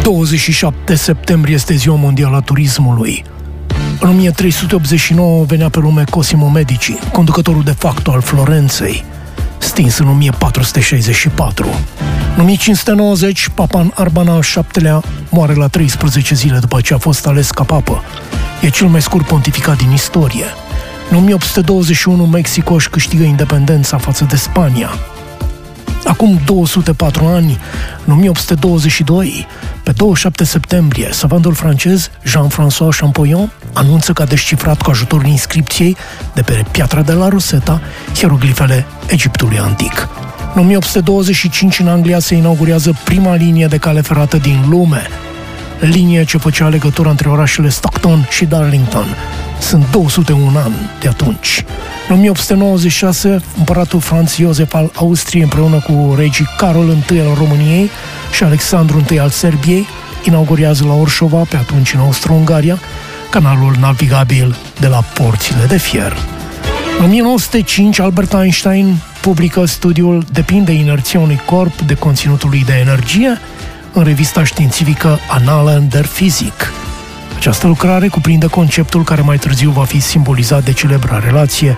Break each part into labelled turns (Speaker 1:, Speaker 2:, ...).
Speaker 1: 27 septembrie este Ziua Mondială a Turismului. În 1389 venea pe lume Cosimo Medici, conducătorul de facto al Florenței, stins în 1464. În 1590, Papa Urban al VII-lea moare la 13 zile după ce a fost ales ca papă. E cel mai scurt pontificat din istorie. În 1821, Mexico își câștigă independența față de Spania. Acum 204 ani, în 1822, pe 27 septembrie, savantul francez Jean-François Champollion anunță că a descifrat cu ajutorul inscripției de pe piatra de la Rosetta hieroglifele Egiptului antic. În 1825, în Anglia, se inaugurează prima linie de cale ferată din lume, linie ce făcea legătura între orașele Stockton și Darlington. Sunt 201 ani de atunci. În 1896, împăratul Franz Josef al Austriei, împreună cu regii Carol I al României și Alexandru I al Serbiei, inaugurează la Orșova, pe atunci în Austro-Ungaria, canalul navigabil de la Porțile de Fier. În 1905, Albert Einstein publică studiul Depinde inerția unui corp de conținutul lui de energie în revista științifică Annalen der Physik. Această lucrare cuprinde conceptul care mai târziu va fi simbolizat de celebra relație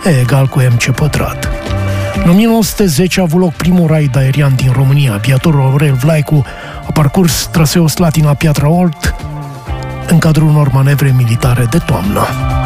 Speaker 1: E=mc². În 1910 a avut loc primul raid aerian din România. Aviatorul Aurel Vlaicu a parcurs traseul Slatina-Piatra Olt în cadrul unor manevre militare de toamnă.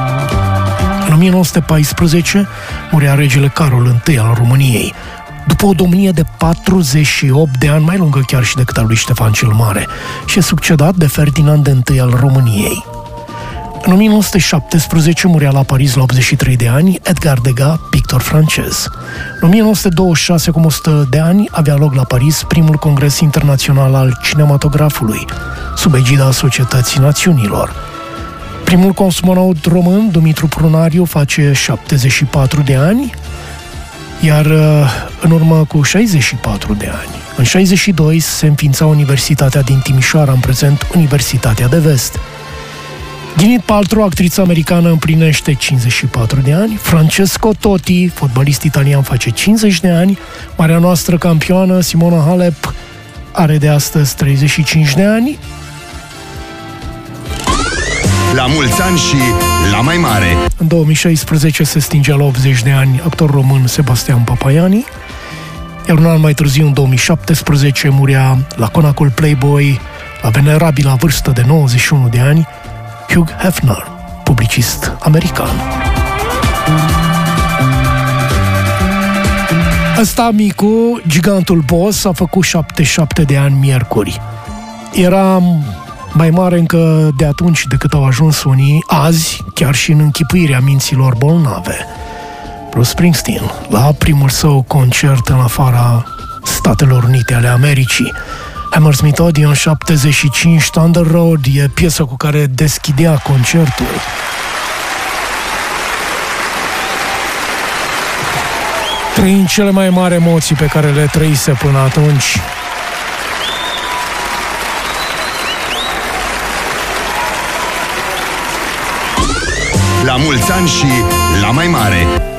Speaker 1: În 1914 murea regele Carol I al României, după o domnie de 48 de ani, mai lungă chiar și decât a lui Ștefan cel Mare, și e succedat de Ferdinand I al României. În 1917 murea la Paris la 83 de ani Edgar Degas, pictor francez. În 1926, acum 100 de ani, avea loc la Paris primul congres internațional al cinematografului, sub egida Societății Națiunilor. Primul cosmonaut român, Dumitru Prunariu, face 74 de ani, iar în urmă cu 64 de ani, în 62, se înființa Universitatea din Timișoara, în prezent Universitatea de Vest. Gwyneth Paltrow, actriță americană, împlinește 54 de ani, Francesco Totti, fotbalist italian, face 50 de ani, marea noastră campioană Simona Halep are de astăzi 35 de ani.
Speaker 2: La mulți ani și la mai mare!
Speaker 1: În 2016 se stingea la 80 de ani actorul român Sebastian Papaiani, iar un an mai târziu, în 2017, murea laconacul Playboy, la venerabila vârstă de 91 de ani, Hugh Hefner, publicist american. Ăsta, micu, gigantul Boss, a făcut 77 de ani miercuri. Era mai mare încă de atunci decât au ajuns unii azi, chiar și în închipuirea minților bolnave. Bruce Springsteen, la primul său concert în afara Statelor Unite ale Americii, Hammersmith Odeon 75, Thunder Road, e piesa cu care deschidea concertul. Trăind cele mai mari emoții pe care le trăise până atunci.
Speaker 2: La mulți ani și la mai mare!